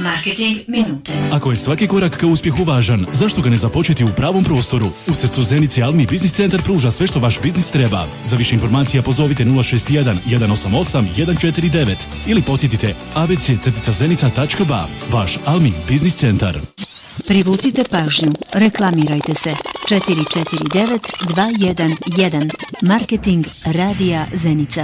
Marketing minute. Ako je svaki korak ka uspjehu važan, zašto ga ne započeti u pravom prostoru? U srcu Zenice Almi Biznis Centar pruža sve što vaš biznis treba. Za više informacija pozovite 061 188 149 ili posjetite abc-zenica.ba. Vaš Almi Biznis Centar. Privucite pažnju. Reklamirajte se. 449 211. Marketing Radija Zenica.